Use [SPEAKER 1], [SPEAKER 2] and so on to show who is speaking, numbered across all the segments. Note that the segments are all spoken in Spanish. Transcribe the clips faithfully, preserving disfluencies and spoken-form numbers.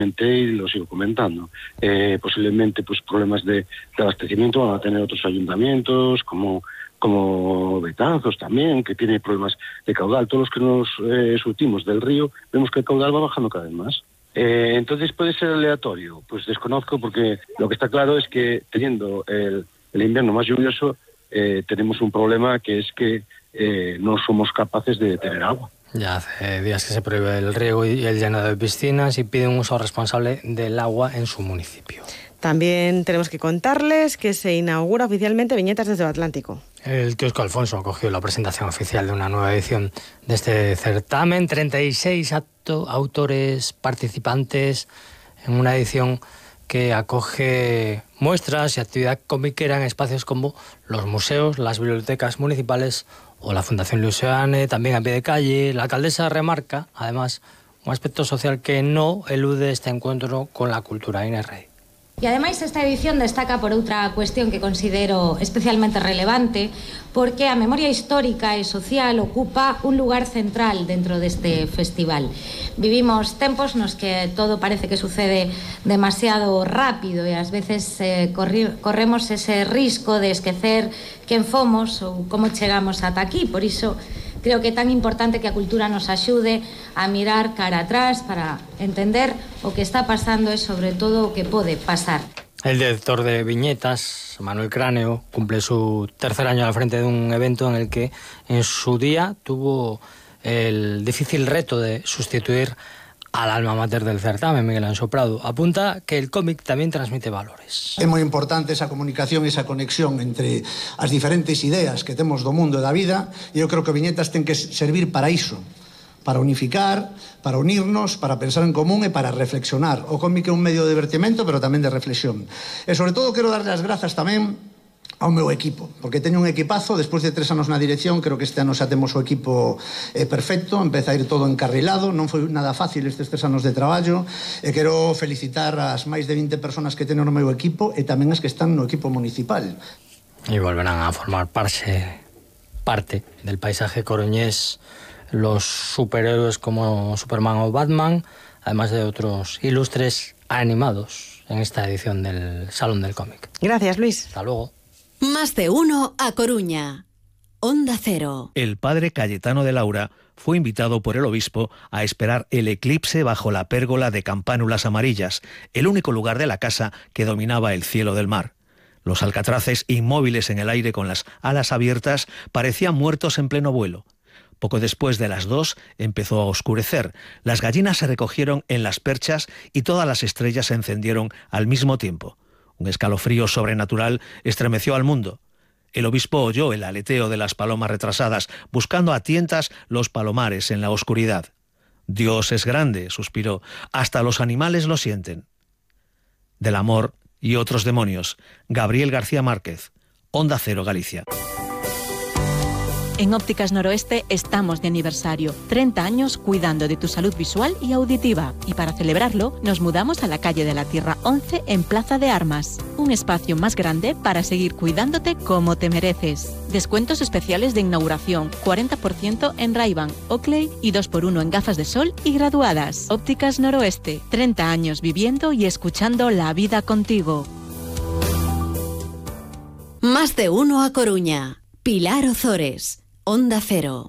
[SPEAKER 1] y lo sigo comentando. Eh, posiblemente pues problemas de, de abastecimiento van a tener otros ayuntamientos, como, como Betanzos también, que tiene problemas de caudal. Todos los que nos eh, surtimos del río, vemos que el caudal va bajando cada vez más. Eh, entonces, ¿puede ser aleatorio? Pues desconozco, porque lo que está claro es que teniendo el, el invierno más lluvioso, eh, tenemos un problema, que es que eh, no somos capaces de tener agua.
[SPEAKER 2] Ya hace días que se prohíbe el riego y el llenado de piscinas y pide un uso responsable del agua en su municipio.
[SPEAKER 3] También tenemos que contarles que se inaugura oficialmente Viñetas desde el Atlántico.
[SPEAKER 2] El kiosco Alfonso acogió la presentación oficial de una nueva edición de este certamen. treinta y seis acto, autores participantes en una edición que acoge muestras y actividad comiquera en espacios como los museos, las bibliotecas municipales o la Fundación Luceane, también a pie de calle. La alcaldesa remarca, además, un aspecto social que no elude este encuentro con la cultura. Inés Rey.
[SPEAKER 4] E ademais esta edición destaca por outra cuestión que considero especialmente relevante, porque a memoria histórica e social ocupa un lugar central dentro deste festival. Vivimos tempos nos que todo parece que sucede demasiado rápido e ás veces eh, corri, corremos ese risco de esquecer quen fomos ou como chegamos ata aquí. Por iso creo que é tan importante que a cultura nos axude a mirar cara atrás para entender o que está pasando e sobre todo o que pode pasar.
[SPEAKER 2] El director de Viñetas, Manuel Cráneo, cumple su tercer año al frente de un evento en el que en su día tuvo el difícil reto de sustituir al alma mater del certamen, Miguel Anxo Prado. Apunta que el cómic tamén transmite valores.
[SPEAKER 5] É moi importante esa comunicación, esa conexión entre as diferentes ideas que temos do mundo e da vida, e eu creo que Viñetas ten que servir para iso, para unificar, para unirnos, para pensar en común e para reflexionar. O cómic é un medio de divertimento, pero tamén de reflexión. E sobre todo quero darle as grazas tamén ao meu equipo, porque teño un equipazo. Despois de tres anos na dirección, creo que este ano xa temos o equipo eh, perfecto, empeza a ir todo encarrilado, non foi nada fácil estes tres anos de traballo, e quero felicitar as máis de vinte personas que teño no meu equipo e tamén as que están no equipo municipal.
[SPEAKER 2] Y volverán a formar parte, parte del paisaje coruñés los superhéroes como Superman o Batman, además de otros ilustres animados en esta edición del Salón del Cómic.
[SPEAKER 3] Gracias, Luis.
[SPEAKER 2] Hasta luego.
[SPEAKER 6] Más de uno a Coruña. Onda Cero.
[SPEAKER 7] El padre Cayetano de Laura fue invitado por el obispo a esperar el eclipse bajo la pérgola de campánulas amarillas, el único lugar de la casa que dominaba el cielo del mar. Los alcatraces, inmóviles en el aire con las alas abiertas, parecían muertos en pleno vuelo. Poco después de las dos empezó a oscurecer, las gallinas se recogieron en las perchas y todas las estrellas se encendieron al mismo tiempo. Un escalofrío sobrenatural estremeció al mundo. El obispo oyó el aleteo de las palomas retrasadas, buscando a tientas los palomares en la oscuridad. Dios es grande, suspiró, hasta los animales lo sienten. Del amor y otros demonios, Gabriel García Márquez, Onda Cero, Galicia.
[SPEAKER 8] En Ópticas Noroeste estamos de aniversario. treinta años cuidando de tu salud visual y auditiva. Y para celebrarlo, nos mudamos a la calle de la Tierra once en Plaza de Armas. Un espacio más grande para seguir cuidándote como te mereces. Descuentos especiales de inauguración, cuarenta por ciento en Ray-Ban, Oakley y dos por uno en gafas de sol y graduadas. Ópticas Noroeste, treinta años viviendo y escuchando la vida contigo.
[SPEAKER 6] Más de uno a Coruña. Pilar Ozores. Onda Cero.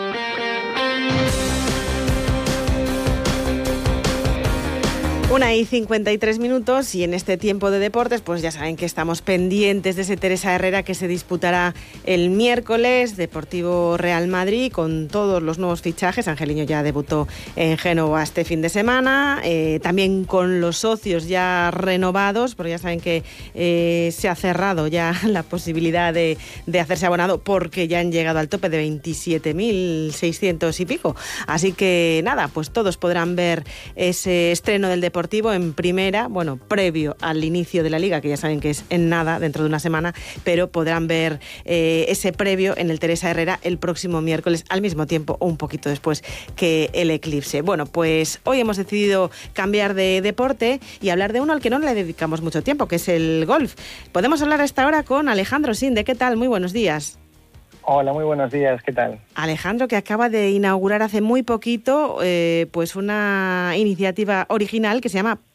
[SPEAKER 3] Una y cincuenta y tres minutos, y en este tiempo de deportes pues ya saben que estamos pendientes de ese Teresa Herrera que se disputará el miércoles, Deportivo Real Madrid, con todos los nuevos fichajes. Angeliño ya debutó en Génova este fin de semana, eh, también con los socios ya renovados, pero ya saben que eh, se ha cerrado ya la posibilidad de, de hacerse abonado, porque ya han llegado al tope de veintisiete mil seiscientos y pico. Así que nada, pues todos podrán ver ese estreno del Deportivo en primera, bueno, previo al inicio de la Liga, que ya saben que es en nada, dentro de una semana, pero podrán ver eh, ese previo en el Teresa Herrera el próximo miércoles, al mismo tiempo o un poquito después que el eclipse. Bueno, pues hoy hemos decidido cambiar de deporte y hablar de uno al que no le dedicamos mucho tiempo, que es el golf. Podemos hablar a esta hora con Alejandro Sinde. ¿Qué tal? Muy buenos días.
[SPEAKER 9] Hola, muy buenos días, ¿qué tal?
[SPEAKER 3] Alejandro, que acaba de inaugurar hace muy poquito eh, pues una iniciativa original que se llama